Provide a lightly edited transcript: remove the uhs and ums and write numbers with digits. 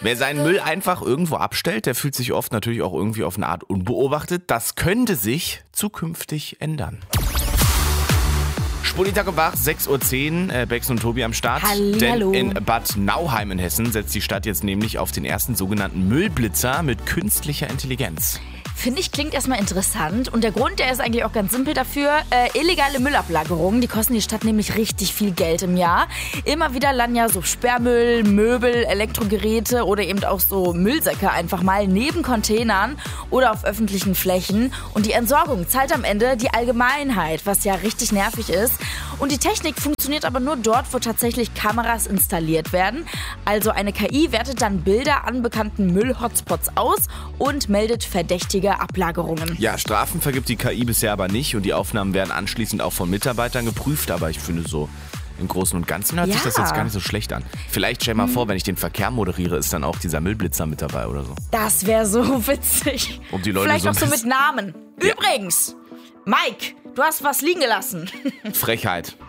Wer seinen Müll einfach irgendwo abstellt, der fühlt sich oft natürlich auch irgendwie auf eine Art unbeobachtet. Das könnte sich zukünftig ändern. Spolitag und Bach, 6:10 Uhr, Bex und Tobi am Start. Hallihallo. Denn in Bad Nauheim in Hessen setzt die Stadt jetzt nämlich auf den ersten sogenannten Müllblitzer mit künstlicher Intelligenz. Finde ich, klingt erstmal interessant. Und der Grund, der ist eigentlich auch ganz simpel dafür. Illegale Müllablagerungen, die kosten die Stadt nämlich richtig viel Geld im Jahr. Immer wieder landen ja so Sperrmüll, Möbel, Elektrogeräte oder eben auch so Müllsäcke einfach mal neben Containern oder auf öffentlichen Flächen. Und die Entsorgung zahlt am Ende die Allgemeinheit, was ja richtig nervig ist. Und die Technik funktioniert aber nur dort, wo tatsächlich Kameras installiert werden. Also eine KI wertet dann Bilder an bekannten Müll-Hotspots aus und meldet verdächtige Ablagerungen. Ja, Strafen vergibt die KI bisher aber nicht und die Aufnahmen werden anschließend auch von Mitarbeitern geprüft, aber ich finde so im Großen und Ganzen hört sich das jetzt gar nicht so schlecht an. Vielleicht stell mal vor, wenn ich den Verkehr moderiere, ist dann auch dieser Müllblitzer mit dabei oder so. Das wäre so witzig. Um die Leute Vielleicht so auch so mit Namen. Ja. Übrigens, Mike, du hast was liegen gelassen. Frechheit.